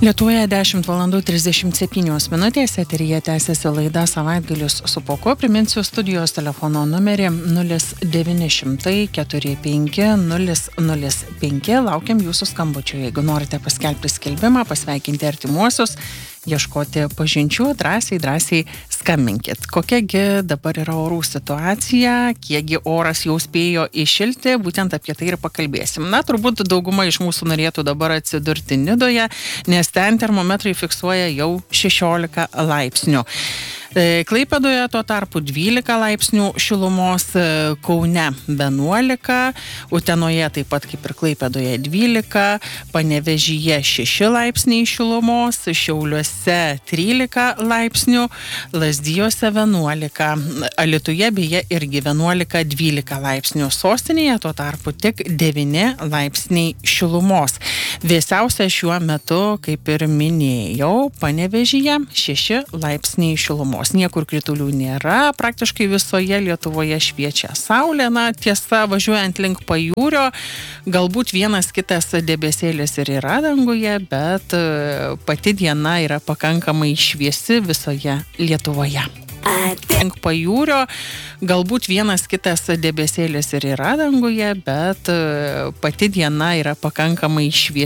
Lietuvoje 10:37 eteryje tęsiasi laida Savaitgalis su Poku. Priminsiu studijos telefono numerį 0900 45 005. Laukiam jūsų skambučių. Jeigu norite paskelbti skelbimą, pasveikinti artimuosius, ieškoti pažinčių, drąsiai skambinkit. Kokiagi dabar yra orų situacija, kiekgi oras jau spėjo įšilti, būtent apie tai ir pakalbėsim. Na, turbūt dauguma iš mūsų norėtų dabar atsidurti Nidoje, nes ten termometrai fiksuoja jau 16 laipsnių. Klaipėdoje tuo tarpu 12 laipsnių šilumos, Kaune 11, Utenoje taip pat kaip ir Klaipėdoje 12, Panevėžyje 6 laipsniai šilumos, Šiauliuose 13 laipsnių, Lazdijuose 11, Alytuje beje irgi 11-12 laipsnių, Sostinėje tuo tarpu tik 9 laipsniai šilumos. Vėsiausia šiuo metu, kaip ir minėjau, Panevėžyje 6 laipsniai šilumos. Niekur kritulių nėra, praktiškai visoje Lietuvoje šviečia saulė. Na, tiesa, važiuojant link pajūrio, galbūt vienas kitas debesėlis ir yra danguje, bet pati diena yra pakankamai šviesi visoje Lietuvoje. Link pajūrio, galbūt vienas kitas debesėlis ir yra danguje, bet pati diena yra pakankamai šviesi